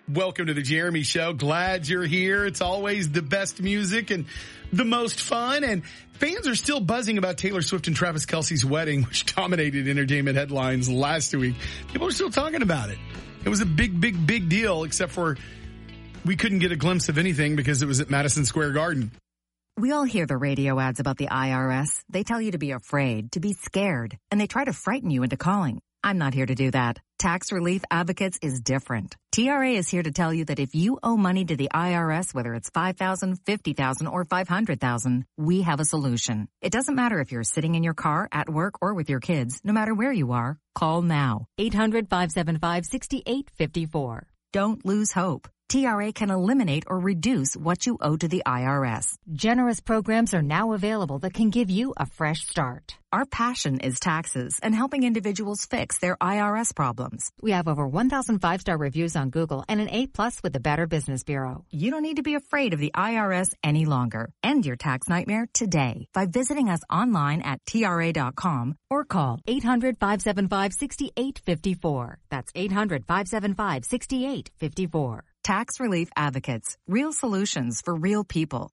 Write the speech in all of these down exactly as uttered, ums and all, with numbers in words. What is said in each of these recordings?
Welcome to the Jeremy Show. Glad you're here. It's always the best music and the most fun. And fans are still buzzing about Taylor Swift and Travis Kelce's wedding, which dominated entertainment headlines last week. People are still talking about it. It was a big, big, big deal, except for we couldn't get a glimpse of anything because it was at Madison Square Garden. We all hear the radio ads about the I R S. They tell you to be afraid, to be scared, and they try to frighten you into calling. I'm not here to do that. Tax Relief Advocates is different. T R A is here to tell you that if you owe money to the I R S, whether it's five thousand dollars, fifty thousand dollars, or five hundred thousand dollars, we have a solution. It doesn't matter if you're sitting in your car, at work, or with your kids. No matter where you are, call now. eight hundred, five seven five, six eight five four. Don't lose hope. T R A can eliminate or reduce what you owe to the I R S. Generous programs are now available that can give you a fresh start. Our passion is taxes and helping individuals fix their I R S problems. We have over one thousand five-star reviews on Google and an A plus with the Better Business Bureau. You don't need to be afraid of the I R S any longer. End your tax nightmare today by visiting us online at T R A dot com or call eight hundred, five seven five, six eight five four. That's eight hundred, five seven five, six eight five four. Tax Relief Advocates. Real solutions for real people.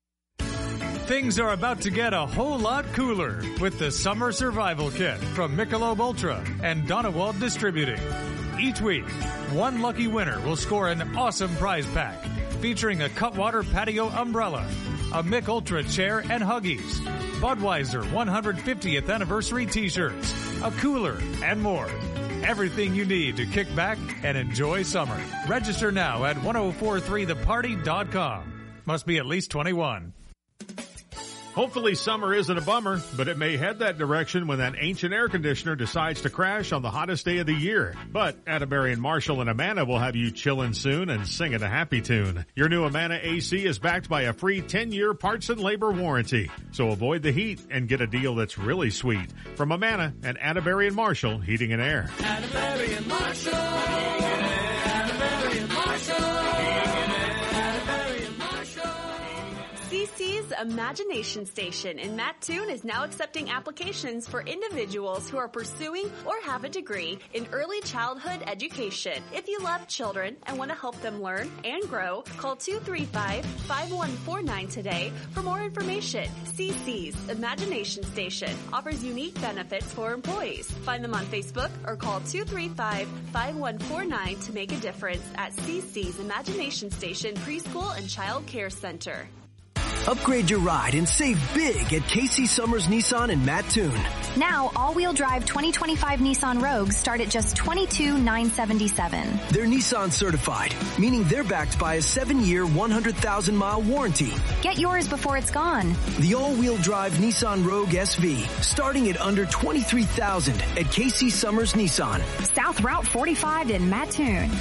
Things are about to get a whole lot cooler with the Summer Survival Kit from Michelob Ultra and Donewald Distributing. Each week, one lucky winner will score an awesome prize pack featuring a Cutwater Patio Umbrella, a Mich Ultra chair and Huggies, Budweiser one hundred fiftieth Anniversary T-shirts, a cooler, and more. Everything you need to kick back and enjoy summer. Register now at ten forty-three the party dot com. Must be at least twenty-one. Hopefully summer isn't a bummer, but it may head that direction when that ancient air conditioner decides to crash on the hottest day of the year. But Atterbury and Marshall and Amana will have you chillin' soon and singing a happy tune. Your new Amana A C is backed by a free ten-year parts and labor warranty. So avoid the heat and get a deal that's really sweet. From Amana and Atterbury and Marshall Heating and Air. Atterbury and Marshall. Atterbury and Marshall. C C's Imagination Station in Mattoon is now accepting applications for individuals who are pursuing or have a degree in early childhood education. If you love children and want to help them learn and grow, call two three five, five one four nine today for more information. C C's Imagination Station offers unique benefits for employees. Find them on Facebook or call two three five, five one four nine to make a difference at C C's Imagination Station Preschool and Child Care Center. Upgrade your ride and save big at Casey Summers Nissan in Mattoon. Now, all-wheel drive twenty twenty-five Nissan Rogues start at just twenty-two thousand nine hundred seventy-seven dollars. They're Nissan certified, meaning they're backed by a seven-year, one hundred thousand mile warranty. Get yours before it's gone. The all-wheel drive Nissan Rogue S V, starting at under twenty-three thousand dollars at Casey Summers Nissan. South Route forty-five in Mattoon.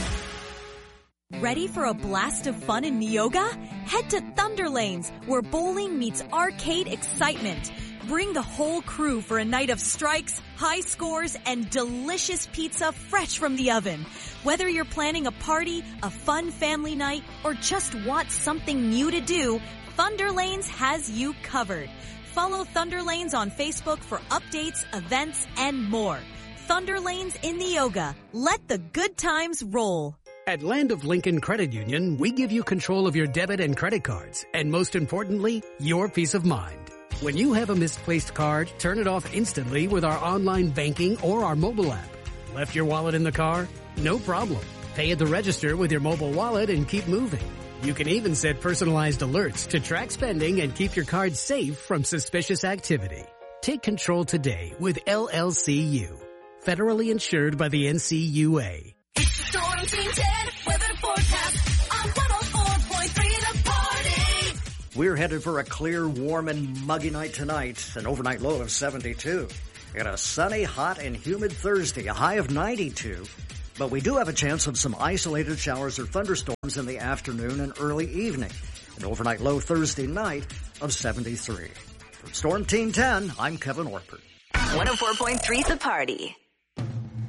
Ready for a blast of fun in Neoga? Head to Thunder Lanes, where bowling meets arcade excitement. Bring the whole crew for a night of strikes, high scores, and delicious pizza fresh from the oven. Whether you're planning a party, a fun family night, or just want something new to do, Thunder Lanes has you covered. Follow Thunder Lanes on Facebook for updates, events, and more. Thunder Lanes in Neoga. Let the good times roll. At Land of Lincoln Credit Union, we give you control of your debit and credit cards, and most importantly, your peace of mind. When you have a misplaced card, turn it off instantly with our online banking or our mobile app. Left your wallet in the car? No problem. Pay at the register with your mobile wallet and keep moving. You can even set personalized alerts to track spending and keep your card safe from suspicious activity. Take control today with L L C U. Federally insured by the N C U A. Storm Team ten, weather forecast on one oh four point three The Party. We're headed for a clear, warm, and muggy night tonight, an overnight low of seventy-two. And a sunny, hot, and humid Thursday, a high of ninety-two. But we do have a chance of some isolated showers or thunderstorms in the afternoon and early evening. An overnight low Thursday night of seventy-three. From Storm Team ten, I'm Kevin Orpert. one oh four point three The Party.